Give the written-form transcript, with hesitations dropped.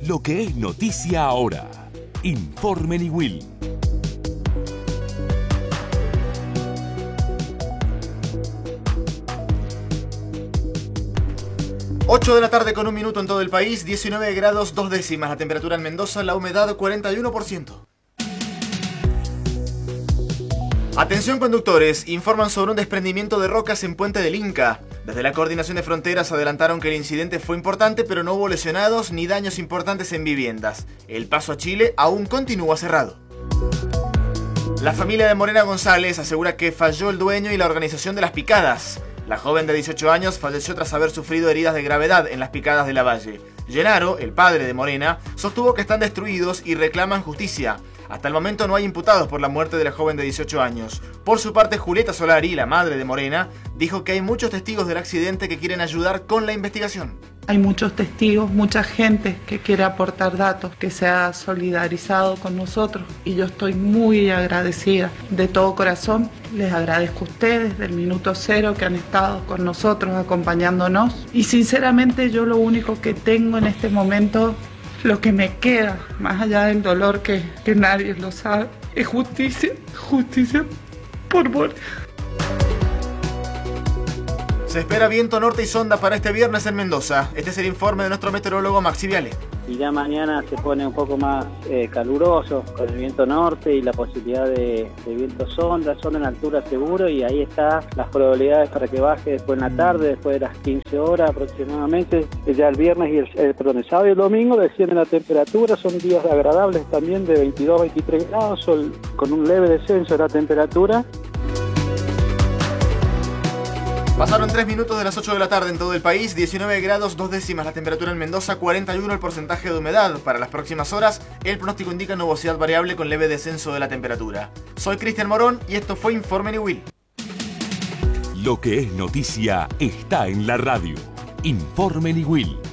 Lo que es noticia ahora. Informe Niwil. 8 de la tarde con 1 minuto en todo el país, 19 grados 2 décimas la temperatura en Mendoza, la humedad 41%. Atención conductores, informan sobre un desprendimiento de rocas en Puente del Inca. Desde la Coordinación de Fronteras adelantaron que el incidente fue importante, pero no hubo lesionados ni daños importantes en viviendas. El paso a Chile aún continúa cerrado. La familia de Morena González asegura que falló el dueño y la organización de las picadas. La joven de 18 años falleció tras haber sufrido heridas de gravedad en las picadas de Lavalle. Genaro, el padre de Morena, sostuvo que están destruidos y reclaman justicia. Hasta el momento no hay imputados por la muerte de la joven de 18 años. Por su parte, Julieta Solari, la madre de Morena, dijo que hay muchos testigos del accidente que quieren ayudar con la investigación. Hay muchos testigos, mucha gente que quiere aportar datos, que se ha solidarizado con nosotros y yo estoy muy agradecida. De todo corazón les agradezco a ustedes del minuto cero que han estado con nosotros acompañándonos y sinceramente yo lo único que tengo en este momento, lo que me queda, más allá del dolor que nadie lo sabe, es justicia, justicia por Morena. Se espera viento norte y sonda para este viernes en Mendoza. Este es el informe de nuestro meteorólogo Maxi Viale. Y ya mañana se pone un poco más caluroso con el viento norte y la posibilidad de viento sonda en altura seguro y ahí están las probabilidades para que baje después en la tarde, después de las 15 horas aproximadamente. Ya el viernes y el sábado y el domingo desciende la temperatura, son días agradables también de 22-23 grados, con un leve descenso de la temperatura. Pasaron 3 minutos de las 8 de la tarde en todo el país, 19 grados 2 décimas la temperatura en Mendoza, 41 el porcentaje de humedad. Para las próximas horas, el pronóstico indica nubosidad variable con leve descenso de la temperatura. Soy Cristian Morón y esto fue Informe Niwil. Lo que es noticia está en la radio. Informe Niwil.